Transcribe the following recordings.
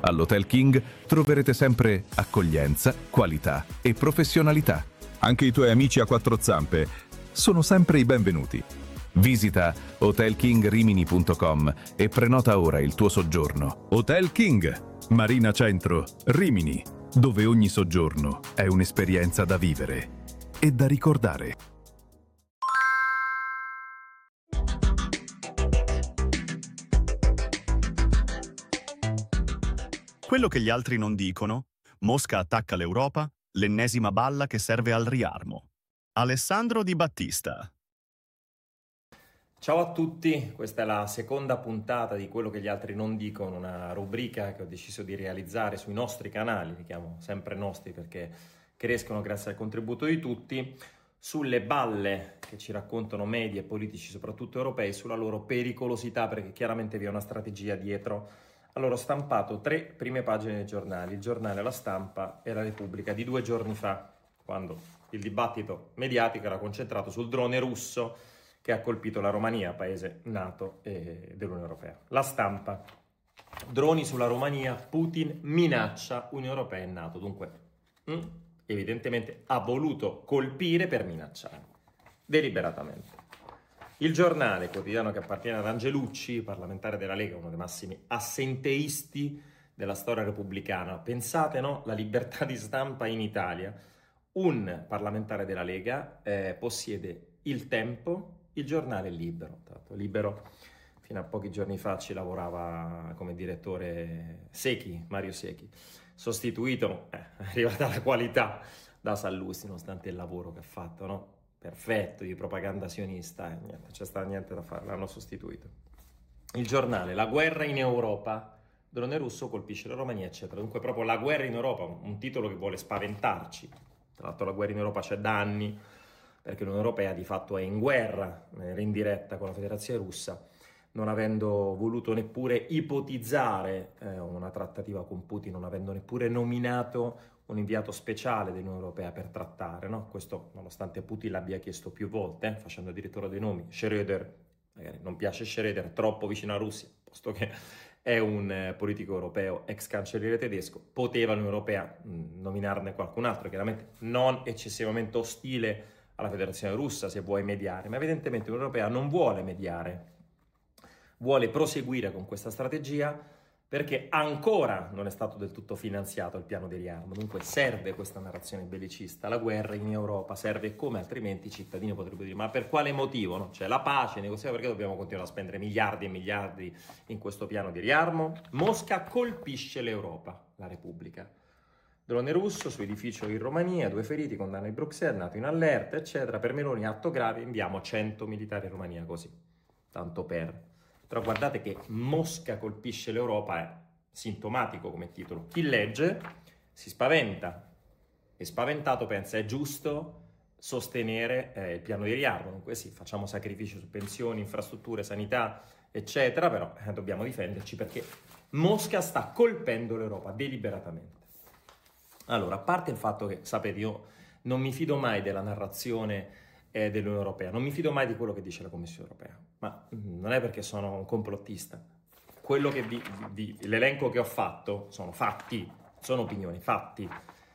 All'Hotel King troverete sempre accoglienza, qualità e professionalità. Anche i tuoi amici a quattro zampe sono sempre i benvenuti. Visita hotelkingrimini.com e prenota ora il tuo soggiorno. Hotel King, Marina Centro, Rimini, dove ogni soggiorno è un'esperienza da vivere e da ricordare. Quello che gli altri non dicono, Mosca attacca l'Europa, l'ennesima balla che serve al riarmo. Alessandro Di Battista. Ciao a tutti, questa è la seconda puntata di Quello che gli altri non dicono, una rubrica che ho deciso di realizzare sui nostri canali, li chiamo sempre nostri perché crescono grazie al contributo di tutti, sulle balle che ci raccontano media e politici, soprattutto europei, sulla loro pericolosità, perché chiaramente vi è una strategia dietro. Allora, ho stampato 3 prime pagine dei giornali, il giornale La Stampa e La Repubblica, di 2 giorni fa, quando il dibattito mediatico era concentrato sul drone russo che ha colpito la Romania, paese NATO dell'Unione Europea. La Stampa: droni sulla Romania, Putin minaccia Unione Europea e NATO. Dunque, evidentemente ha voluto colpire per minacciare, deliberatamente. Il Giornale, quotidiano che appartiene ad Angelucci, parlamentare della Lega, uno dei massimi assenteisti della storia repubblicana. Pensate, no? La libertà di stampa in Italia. Un parlamentare della Lega possiede Il Tempo, il giornale Libero. Libero fino a pochi giorni fa ci lavorava come direttore Mario Secchi, sostituito, è arrivata la qualità da Sallusti, nonostante il lavoro che ha fatto, no? Perfetto, di propaganda sionista, niente, c'è stato niente da fare, l'hanno sostituito. Il Giornale: la guerra in Europa, drone russo colpisce la Romania, eccetera. Dunque proprio la guerra in Europa, un titolo che vuole spaventarci. Tra l'altro la guerra in Europa c'è da anni, perché l'Unione Europea di fatto è in guerra, era in diretta con la Federazione Russa, non avendo voluto neppure ipotizzare una trattativa con Putin, non avendo neppure nominato un inviato speciale dell'Unione Europea per trattare, no? Questo nonostante Putin l'abbia chiesto più volte, facendo addirittura dei nomi. Schröder, magari non piace Schröder, troppo vicino alla Russia, posto che è un politico europeo, ex cancelliere tedesco, poteva l'Unione Europea nominarne qualcun altro, chiaramente non eccessivamente ostile alla Federazione Russa, se vuoi mediare, ma evidentemente l'Unione Europea non vuole mediare, vuole proseguire con questa strategia perché ancora non è stato del tutto finanziato il piano di riarmo. Dunque serve questa narrazione bellicista, la guerra in Europa serve, come altrimenti i cittadini potrebbero dire: ma per quale motivo? No? C'è la pace, negoziamo, perché dobbiamo continuare a spendere miliardi e miliardi in questo piano di riarmo? Mosca colpisce l'Europa, La Repubblica. Drone russo su edificio in Romania, 2 feriti, condanna di Bruxelles, NATO in allerta, eccetera. Per Meloni atto grave, inviamo 100 militari in Romania, così, tanto per. Però guardate che Mosca colpisce l'Europa è sintomatico come titolo. Chi legge si spaventa e spaventato pensa è giusto sostenere il piano di riarmo. Dunque sì, facciamo sacrifici su pensioni, infrastrutture, sanità, eccetera, però dobbiamo difenderci perché Mosca sta colpendo l'Europa deliberatamente. Allora, a parte il fatto che, sapete, io non mi fido mai della narrazione dell'Unione Europea, non mi fido mai di quello che dice la Commissione Europea, ma non è perché sono un complottista. Quello che l'elenco che ho fatto sono fatti, sono opinioni, fatti.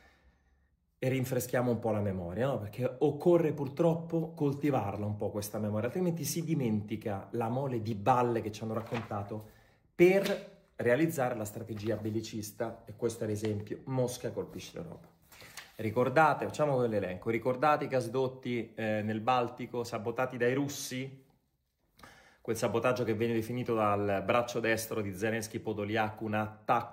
E rinfreschiamo un po' la memoria, no? Perché occorre purtroppo coltivarla un po' questa memoria, altrimenti si dimentica la mole di balle che ci hanno raccontato per realizzare la strategia bellicista, e questo è l'esempio: Mosca colpisce l'Europa. Ricordate, facciamo quell'elenco, ricordate i gasdotti nel Baltico sabotati dai russi? Quel sabotaggio che viene definito dal braccio destro di Zelensky Podoliak un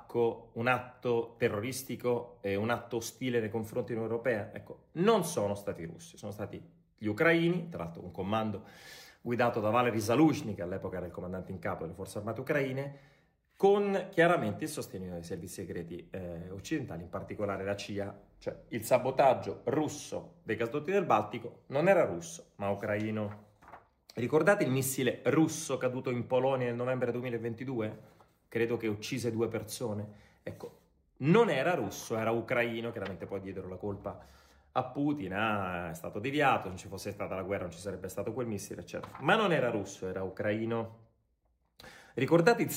atto terroristico e un atto ostile nei confronti dell'Unione Europea? Ecco, non sono stati i russi, sono stati gli ucraini, tra l'altro un comando guidato da Valery Zaluzhny, che all'epoca era il comandante in capo delle forze armate ucraine, con chiaramente il sostegno dei servizi segreti occidentali, in particolare la CIA. Cioè il sabotaggio russo dei gasdotti del Baltico non era russo, ma ucraino. Ricordate il missile russo caduto in Polonia nel novembre 2022? Credo che uccise 2 persone. Ecco, non era russo, era ucraino, chiaramente poi diedero la colpa a Putin, è stato deviato, se non ci fosse stata la guerra non ci sarebbe stato quel missile, eccetera. Ma non era russo, era ucraino. Ricordate il